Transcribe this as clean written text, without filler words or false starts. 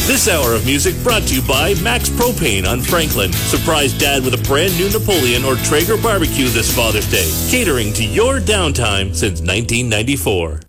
This hour of music brought to you by Max Propane on Franklin. Surprise Dad with a brand new Napoleon or Traeger barbecue this Father's Day. Catering to your downtime since 1994.